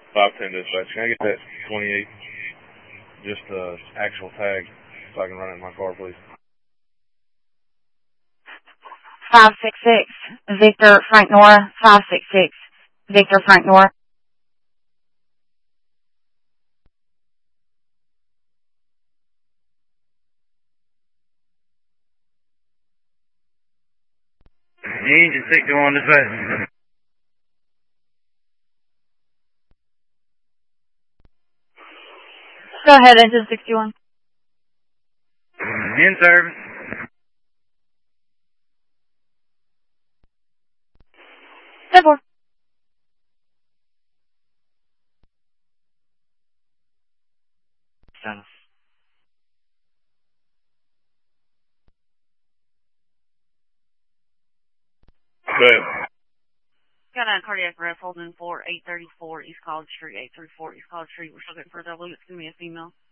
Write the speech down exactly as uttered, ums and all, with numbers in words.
five ten dispatch. Can I get that twenty-eight? Just uh, actual tag so I can run it in my car, please. five six six, Victor Frank Nora, five six six, Victor Frank Nora. Engine sixty-one dispatch. Go ahead, engine sixty-one. In service. ten four. Status. Good. Got a cardiac arrest holding for eight thirty-four East College Street, eight thirty-four East College Street. We're still looking for a double. It's going to be a female.